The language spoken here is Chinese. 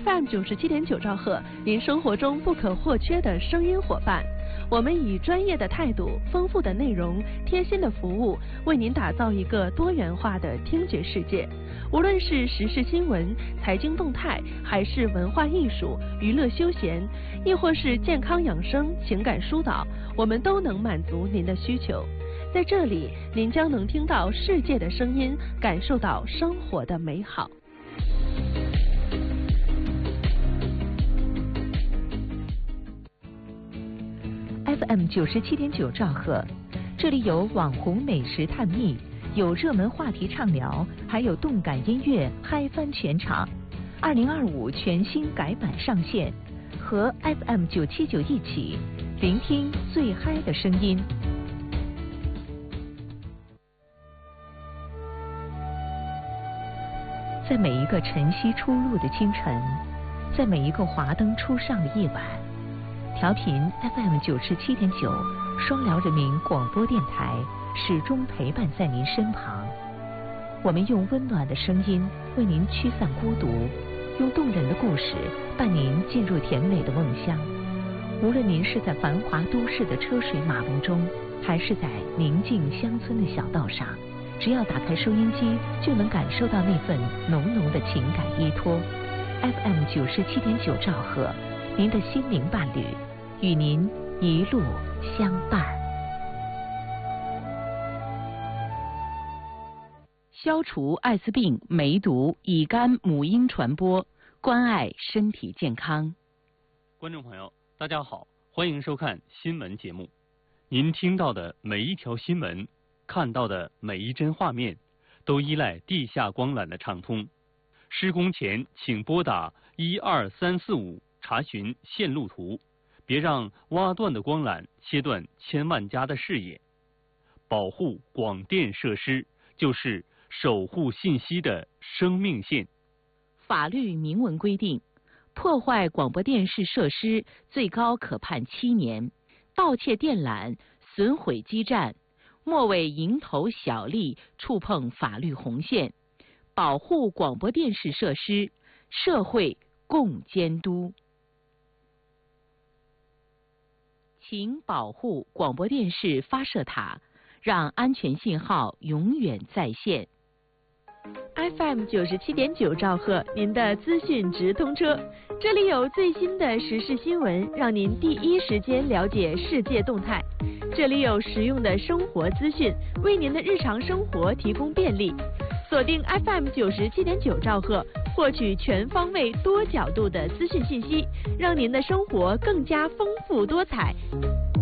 FM 97.9兆赫，您生活中不可或缺的声音伙伴。我们以专业的态度、丰富的内容、贴心的服务，为您打造一个多元化的听觉世界。无论是时事新闻、财经动态，还是文化艺术、娱乐休闲，亦或是健康养生、情感疏导，我们都能满足您的需求。在这里，您将能听到世界的声音，感受到生活的美好。 FM 97.9兆赫，这里有网红美食探秘，有热门话题畅聊，还有动感音乐嗨翻全场。2025全新改版上线，和 FM 979一起聆听最嗨的声音。在每一个晨曦初露的清晨，在每一个华灯初上的夜晚，调频 FM 97.9双辽人民广播电台始终陪伴在您身旁。我们用温暖的声音为您驱散孤独，用动人的故事伴您进入甜美的梦乡。无论您是在繁华都市的车水马龙中，还是在宁静乡村的小道上，只要打开收音机，就能感受到那份浓浓的情感依托。FM 97.9兆赫，您的心灵伴侣，与您一路相伴。 消除艾滋病、梅毒、乙肝母婴传播，关爱身体健康。 观众朋友，大家好，欢迎收看新闻节目。您听到的每一条新闻，看到的每一帧画面，都依赖地下光缆的畅通。施工前请拨打12345查询线路图，别让挖断的光缆切断千万家的视野。保护广电设施就是守护信息的生命线。 法律明文规定，破坏广播电视设施最高可判7年，盗窃电缆、损毁基站，莫为蝇头小利触碰法律红线。保护广播电视设施，社会共监督。请保护广播电视发射塔，让安全信号永远在线。 FM 97.9兆赫，您的资讯直通车，这里有最新的时事新闻，让您第一时间了解世界动态。这里有实用的生活资讯，为您的日常生活提供便利。锁定 FM 97.9兆赫，获取全方位、多角度的资讯信息，让您的生活更加丰富多彩。